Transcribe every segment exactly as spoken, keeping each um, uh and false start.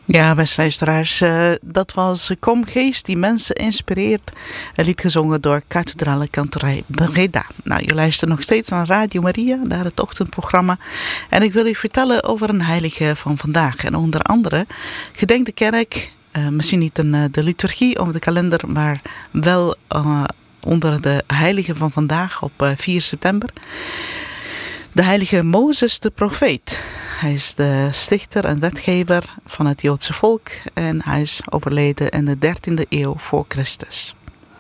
Ja, beste luisteraars, uh, dat was Kom Geest die mensen inspireert. Een lied gezongen door Kathedrale Kantorij Breda. Nou, je luistert nog steeds naar Radio Maria, naar het ochtendprogramma. En ik wil u vertellen over een heilige van vandaag. En onder andere gedenkt de kerk, uh, misschien niet in uh, de liturgie of de kalender, maar wel uh, onder de heilige van vandaag op uh, vier september. De heilige Mozes de profeet. Hij is de stichter en wetgever van het Joodse volk en hij is overleden in de dertiende eeuw voor Christus.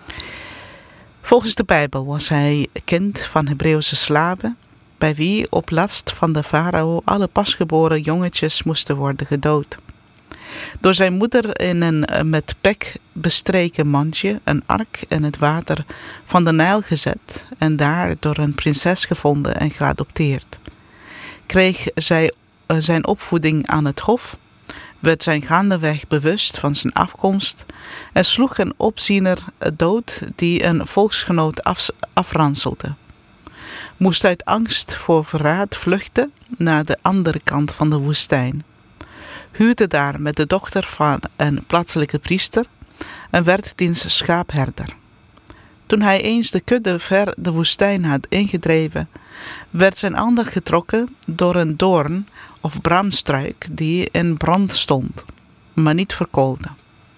Volgens de Bijbel was hij kind van Hebreeuwse slaven, bij wie op last van de farao alle pasgeboren jongetjes moesten worden gedood. Door zijn moeder in een met pek bestreken mandje een ark in het water van de Nijl gezet en daar door een prinses gevonden en geadopteerd. Kreeg zij zijn opvoeding aan het hof, werd zijn gaandeweg bewust van zijn afkomst en sloeg een opziener dood die een volksgenoot af, afranselde. Moest uit angst voor verraad vluchten naar de andere kant van de woestijn. Huwde daar met de dochter van een plaatselijke priester en werd diens schaapherder. Toen hij eens de kudde ver de woestijn had ingedreven, werd zijn aandacht getrokken door een doorn of braamstruik die in brand stond, maar niet verkoolde.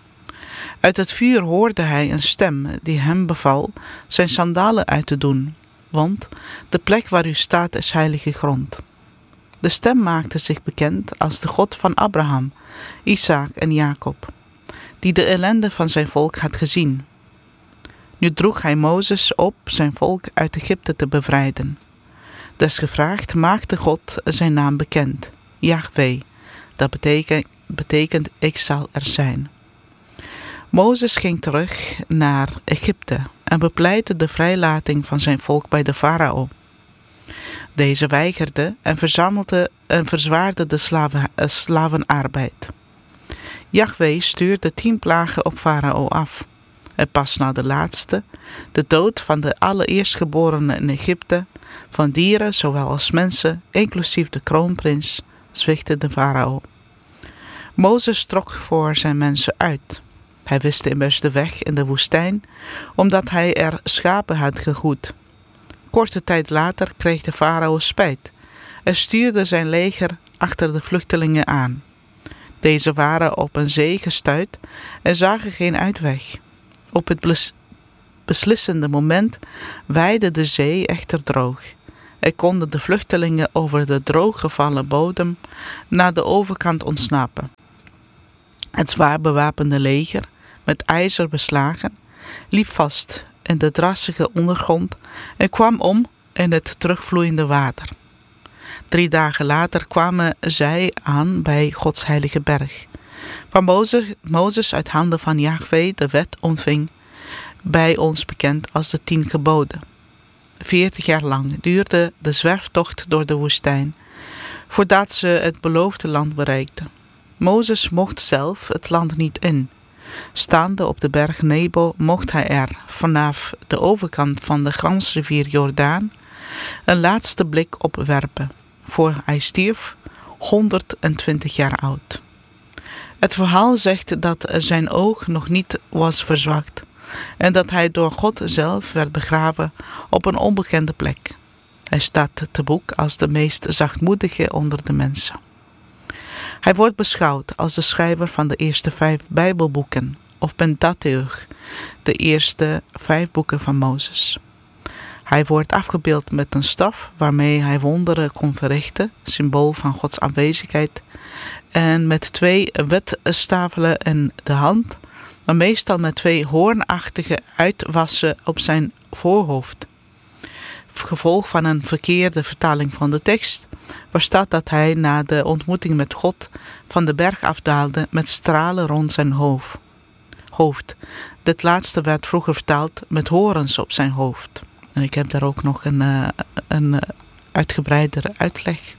Uit het vuur hoorde hij een stem die hem beval zijn sandalen uit te doen, want de plek waar u staat is heilige grond. De stem maakte zich bekend als de God van Abraham, Isaac en Jacob, die de ellende van zijn volk had gezien. Nu droeg hij Mozes op zijn volk uit Egypte te bevrijden. Desgevraagd maakte God zijn naam bekend, Yahweh, dat betekent, betekent ik zal er zijn. Mozes ging terug naar Egypte en bepleitte de vrijlating van zijn volk bij de farao. Deze weigerde en verzamelde en verzwaarde de slaven, uh, slavenarbeid. Yahweh stuurde tien plagen op farao af. En pas na de laatste, de dood van de allereerstgeborenen in Egypte, van dieren zowel als mensen, inclusief de kroonprins, zwichtte de farao. Mozes trok voor zijn mensen uit. Hij wist immers de weg in de woestijn, omdat hij er schapen had gegoed. Korte tijd later kreeg de farao spijt en stuurde zijn leger achter de vluchtelingen aan. Deze waren op een zee gestuit en zagen geen uitweg. Op het bes- beslissende moment waaide de zee echter droog en konden de vluchtelingen over de drooggevallen bodem naar de overkant ontsnappen. Het zwaar bewapende leger, met ijzer beslagen, liep vast in de drassige ondergrond en kwam om in het terugvloeiende water. Drie dagen later kwamen zij aan bij Gods heilige berg, waar Mozes, Mozes uit handen van Yahweh de wet ontving, bij ons bekend als de tien geboden. Veertig jaar lang duurde de zwerftocht door de woestijn, voordat ze het beloofde land bereikten. Mozes mocht zelf het land niet in. Staande op de berg Nebo mocht hij er vanaf de overkant van de gransrivier Jordaan een laatste blik op werpen, voor hij stierf, honderdtwintig jaar oud. Het verhaal zegt dat zijn oog nog niet was verzwakt en dat hij door God zelf werd begraven op een onbekende plek. Hij staat te boek als de meest zachtmoedige onder de mensen. Hij wordt beschouwd als de schrijver van de eerste vijf Bijbelboeken, of Pentateuch, de eerste vijf boeken van Mozes. Hij wordt afgebeeld met een staf waarmee hij wonderen kon verrichten, symbool van Gods aanwezigheid, en met twee wetstavelen in de hand, maar meestal met twee hoornachtige uitwassen op zijn voorhoofd. Gevolg van een verkeerde vertaling van de tekst, waar staat dat hij na de ontmoeting met God van de berg afdaalde met stralen rond zijn hoofd. Dit laatste werd vroeger vertaald met horens op zijn hoofd. En ik heb daar ook nog een, uh, een uh, uitgebreidere uitleg.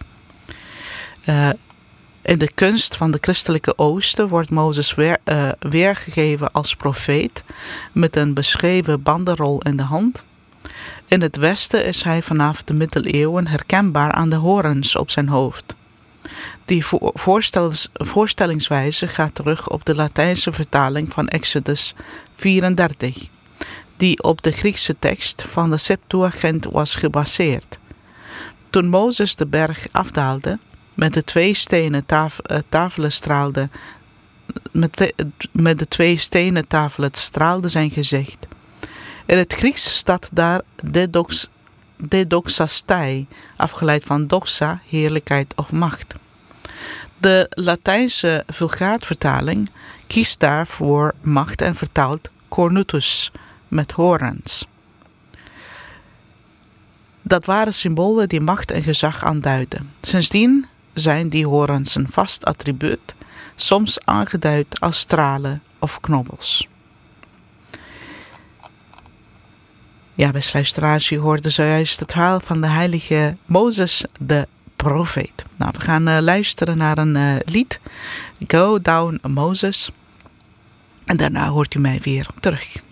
Uh, in de kunst van de christelijke Oosten wordt Mozes weer, uh, weergegeven als profeet met een beschreven banderol in de hand. In het Westen is hij vanaf de middeleeuwen herkenbaar aan de horens op zijn hoofd. Die voorstellings, voorstellingswijze gaat terug op de Latijnse vertaling van Exodus vierendertig, die op de Griekse tekst van de Septuagint was gebaseerd. Toen Mozes de berg afdaalde, met de twee stenen taf, uh, tafelen straalde, met de, met de twee stenen tafelen straalde zijn gezicht. In het Grieks staat daar dedox, dedoxastai, afgeleid van doxa, heerlijkheid of macht. De Latijnse Vulgaatvertaling kiest daarvoor macht en vertaalt cornutus, met horens. Dat waren symbolen die macht en gezag aanduiden. Sindsdien zijn die horens een vast attribuut, soms aangeduid als stralen of knobbels. Ja, beste luisteraars, u hoorde zojuist het verhaal van de heilige Mozes, de profeet. Nou, we gaan uh, luisteren naar een uh, lied, Go Down Moses. En daarna hoort u mij weer terug.